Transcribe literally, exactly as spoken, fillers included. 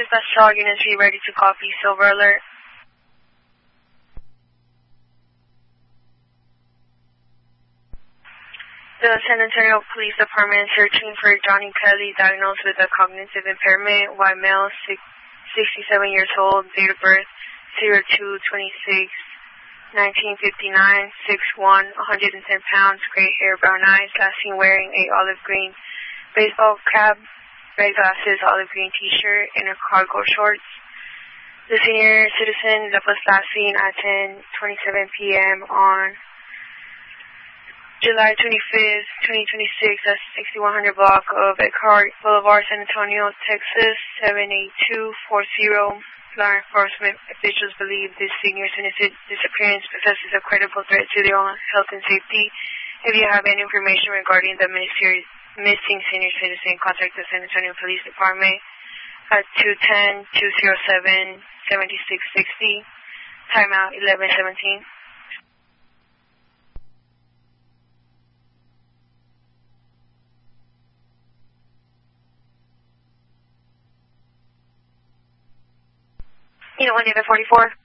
Dispatch to all units, be ready to copy. Silver alert. The San Antonio Police Department searching for Johnny Kelly, diagnosed with a cognitive impairment, white male, sixty-seven years old, date of birth zero two twenty-six nineteen fifty-nine, six one, one hundred ten pounds, gray hair, brown eyes, last seen wearing a olive green baseball cap, red glasses, olive green t-shirt, and a cargo shorts. The senior citizen that was last seen at ten twenty-seven p m on July twenty-fifth, twenty twenty-six at sixty-one hundred block of Eckhart Boulevard, San Antonio, Texas, seven eight two four zero. Law enforcement officials believe this senior citizen disappearance possesses a credible threat to their own health and safety. If you have any information regarding the missing senior citizen, contact the San Antonio Police Department at two one zero, two zero seven, seven six six zero. Timeout eleven seventeen. You know, one forty-four.